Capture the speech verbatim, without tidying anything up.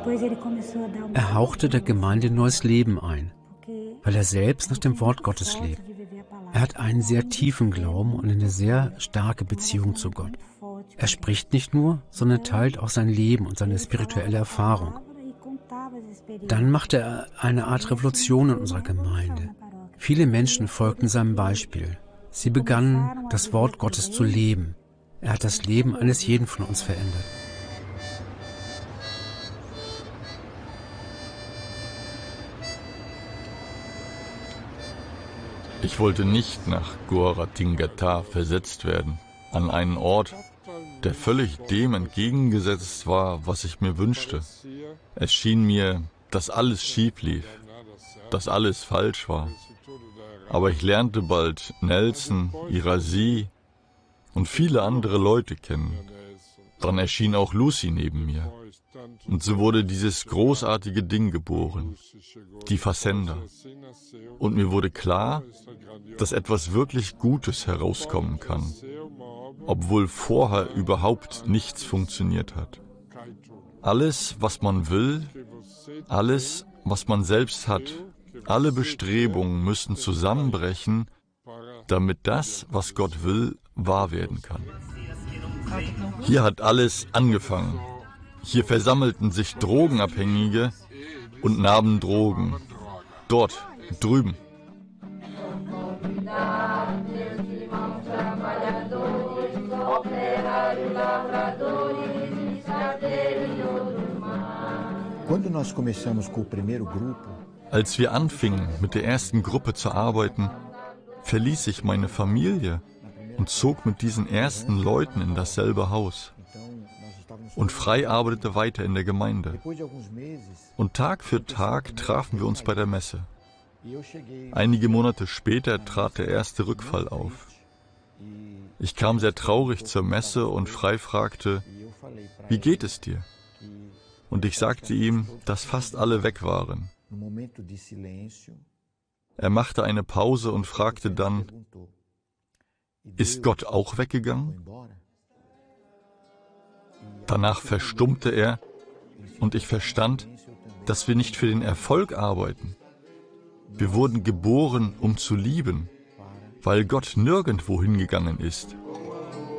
Er hauchte der Gemeinde neues Leben ein, weil er selbst nach dem Wort Gottes lebt. Er hat einen sehr tiefen Glauben und eine sehr starke Beziehung zu Gott. Er spricht nicht nur, sondern teilt auch sein Leben und seine spirituelle Erfahrung. Dann machte er eine Art Revolution in unserer Gemeinde. Viele Menschen folgten seinem Beispiel. Sie begannen, das Wort Gottes zu leben. Er hat das Leben eines jeden von uns verändert. Ich wollte nicht nach Guaratinguetá versetzt werden, an einen Ort, der völlig dem entgegengesetzt war, was ich mir wünschte. Es schien mir, dass alles schief lief, dass alles falsch war. Aber ich lernte bald Nelson, Irazi und viele andere Leute kennen. Dann erschien auch Lucy neben mir. Und so wurde dieses großartige Ding geboren, die Fazenda. Und mir wurde klar, dass etwas wirklich Gutes herauskommen kann, obwohl vorher überhaupt nichts funktioniert hat. Alles, was man will, alles, was man selbst hat, alle Bestrebungen müssen zusammenbrechen, damit das, was Gott will, wahr werden kann. Hier hat alles angefangen. Hier versammelten sich Drogenabhängige und nahmen Drogen. Dort, drüben. Als wir anfingen, mit der ersten Gruppe zu arbeiten, verließ ich meine Familie und zog mit diesen ersten Leuten in dasselbe Haus und frei arbeitete weiter in der Gemeinde. Und Tag für Tag trafen wir uns bei der Messe. Einige Monate später trat der erste Rückfall auf. Ich kam sehr traurig zur Messe und Frei fragte, wie geht es dir? Und ich sagte ihm, dass fast alle weg waren. Er machte eine Pause und fragte dann, ist Gott auch weggegangen? Danach verstummte er und ich verstand, dass wir nicht für den Erfolg arbeiten. Wir wurden geboren, um zu lieben, weil Gott nirgendwo hingegangen ist.